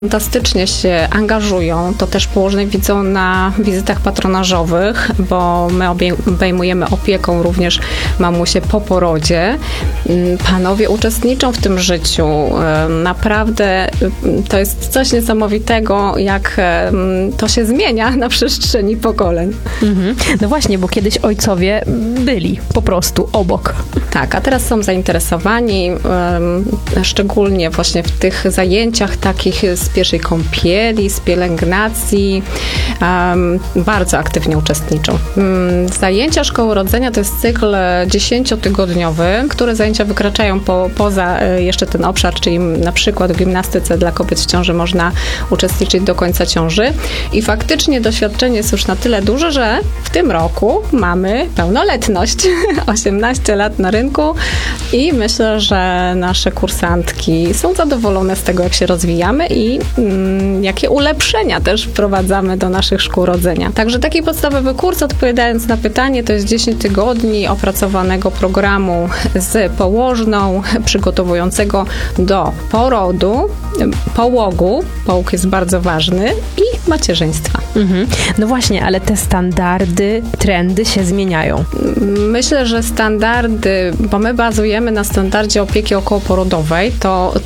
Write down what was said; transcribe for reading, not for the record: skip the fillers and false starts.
Fantastycznie się angażują, to też położne widzą na wizytach patronażowych, bo my obejmujemy opieką również mamusie po porodzie. Panowie uczestniczą w tym życiu. Naprawdę to jest coś niesamowitego, jak to się zmienia na przestrzeni pokoleń. No właśnie, bo kiedyś ojcowie byli po prostu obok. Tak, a teraz są zainteresowani, szczególnie właśnie w tych zajęciach takich z pierwszej kąpieli, z pielęgnacji, bardzo aktywnie uczestniczą. Zajęcia Szkoły Rodzenia to jest cykl 10-tygodniowy, które zajęcia wykraczają poza jeszcze ten obszar, czyli na przykład w gimnastyce dla kobiet w ciąży można uczestniczyć do końca ciąży i faktycznie doświadczenie jest już na tyle duże, że w tym roku mamy pełnoletność, 18 lat na rynku i myślę, że nasze kursantki są zadowolone z tego, jak się rozwijamy i jakie ulepszenia też wprowadzamy do naszych szkół rodzenia. Także taki podstawowy kurs, odpowiadając na pytanie, to jest 10 tygodni opracowanego programu z położną, przygotowującego do porodu, połogu, połóg jest bardzo ważny i macierzyństwa. No właśnie, ale te standardy, trendy się zmieniają. Myślę, że standardy, bo my bazujemy na standardzie opieki okołoporodowej, to